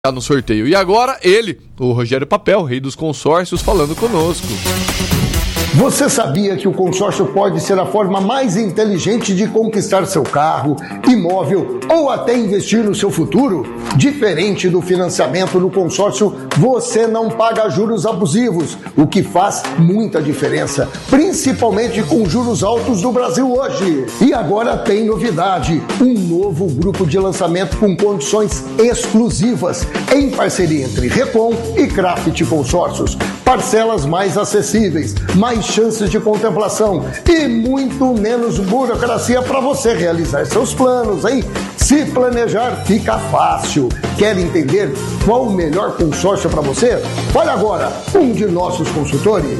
no sorteio. E agora ele, o Rogério Papel, rei dos consórcios, falando conosco. Você sabia que o consórcio pode ser a forma mais inteligente de conquistar seu carro, imóvel ou até investir no seu futuro? Diferente do financiamento no consórcio, você não paga juros abusivos, o que faz muita diferença, principalmente com juros altos do Brasil hoje. E agora tem novidade, um novo grupo de lançamento com condições exclusivas, em parceria entre Recon e Craft Consórcios. Parcelas mais acessíveis, mais chances de contemplação e muito menos burocracia para você realizar seus planos, hein? Se planejar fica fácil. Quer entender qual o melhor consórcio para você? Olha agora, um de nossos consultores.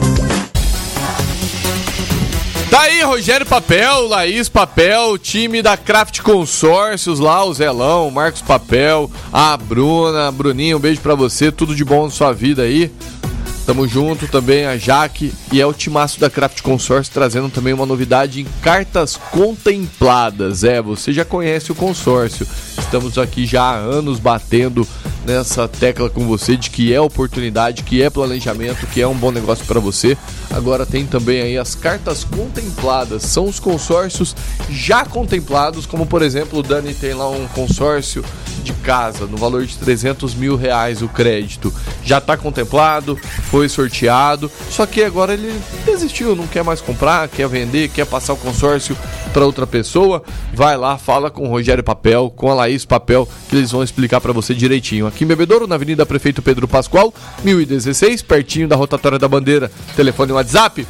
Tá aí, Rogério Papel, Laís Papel, time da Craft Consórcios lá, o Zelão, o Marcos Papel, a Bruna, Bruninho, um beijo pra você, tudo de bom na sua vida aí. Tamo junto também, a Jaque, e é o timaço da Craft Consórcio trazendo também uma novidade em cartas contempladas. Você já conhece o consórcio, estamos aqui já há anos batendo nessa tecla com você de que é oportunidade, que é planejamento, que é um bom negócio para você. Agora tem também aí as cartas contempladas, são os consórcios já contemplados, como por exemplo o Dani tem lá um consórcio de casa no valor de R$300 mil o crédito, já está contemplado, foi sorteado, só que agora ele desistiu, não quer mais comprar, quer vender, quer passar o consórcio para outra pessoa. Vai lá, fala com o Rogério Papel, com a Laís Papel, que eles vão explicar para você direitinho. Aqui em Bebedouro, na Avenida Prefeito Pedro Pascoal, 1016, pertinho da Rotatória da Bandeira. Telefone e WhatsApp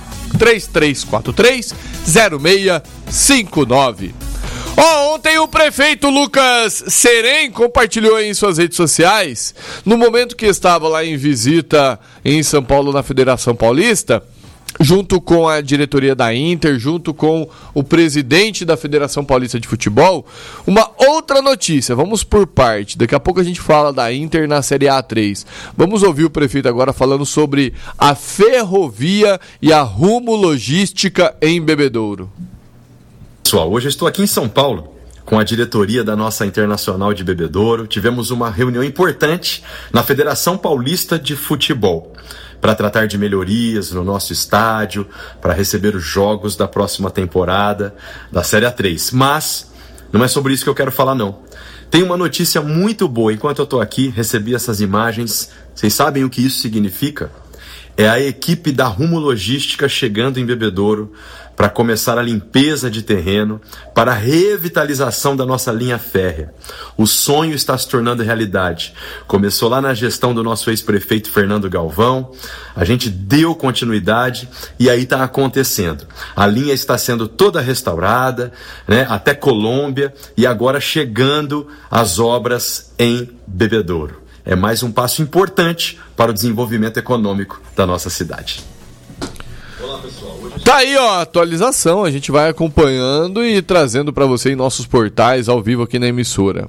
3343-0659. Ontem o prefeito Lucas Serem compartilhou em suas redes sociais, no momento que estava lá em visita em São Paulo na Federação Paulista, junto com a diretoria da Inter, junto com o presidente da Federação Paulista de Futebol, uma outra notícia. Vamos por parte. Daqui a pouco a gente fala da Inter na Série A3. Vamos ouvir o prefeito agora falando sobre a ferrovia e a Rumo Logística em Bebedouro. Pessoal, hoje eu estou aqui em São Paulo com a diretoria da nossa Internacional de Bebedouro. Tivemos uma reunião importante na Federação Paulista de Futebol para tratar de melhorias no nosso estádio, para receber os jogos da próxima temporada da Série A3. Mas não é sobre isso que eu quero falar, não. Tem uma notícia muito boa. Enquanto eu estou aqui, recebi essas imagens. Vocês sabem o que isso significa? É a equipe da Rumo Logística chegando em Bebedouro para começar a limpeza de terreno, para a revitalização da nossa linha férrea. O sonho está se tornando realidade. Começou lá na gestão do nosso ex-prefeito Fernando Galvão, a gente deu continuidade e aí está acontecendo. A linha está sendo toda restaurada, né, até Colômbia, e agora chegando as obras em Bebedouro. É mais um passo importante para o desenvolvimento econômico da nossa cidade. Olá, pessoal. Tá aí, ó, atualização. A gente vai acompanhando e trazendo para você em nossos portais ao vivo aqui na emissora.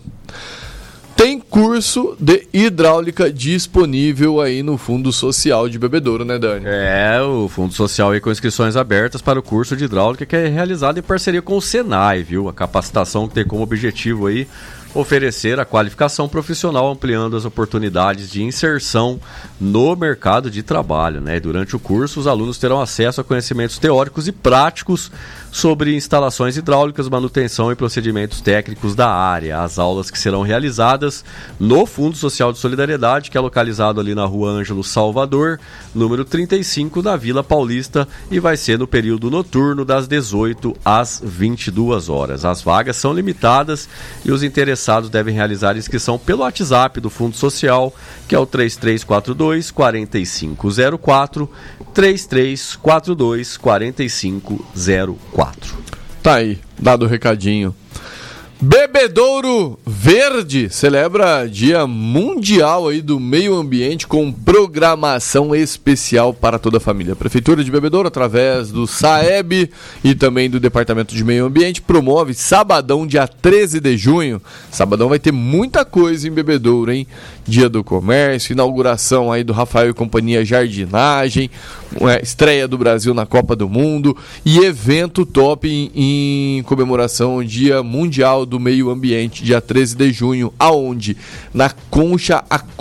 Tem curso de hidráulica disponível aí no Fundo Social de Bebedouro, né, Dani? O Fundo Social aí com inscrições abertas para o curso de hidráulica que é realizado em parceria com o Senai, viu? A capacitação que tem como objetivo aí oferecer a qualificação profissional, ampliando as oportunidades de inserção no mercado de trabalho, né? Durante o curso, os alunos terão acesso a conhecimentos teóricos e práticos sobre instalações hidráulicas, manutenção e procedimentos técnicos da área. As aulas que serão realizadas no Fundo Social de Solidariedade, que é localizado ali na Rua Ângelo Salvador, número 35, da Vila Paulista, e vai ser no período noturno das 18 às 22 horas. As vagas são limitadas e os interessados devem realizar inscrição pelo WhatsApp do Fundo Social, que é o 3342-4504, 3342-4504. Tá aí, dado o recadinho. Bebedouro Verde celebra Dia Mundial aí do Meio Ambiente com programação especial para toda a família. A Prefeitura de Bebedouro, através do SAEB e também do Departamento de Meio Ambiente, promove sabadão, dia 13 de junho. Sabadão vai ter muita coisa em Bebedouro, hein? Dia do Comércio, inauguração aí do Rafael e Companhia Jardinagem, estreia do Brasil na Copa do Mundo e evento top em comemoração ao Dia Mundial do Meio Ambiente, dia 13 de junho, aonde? Na Concha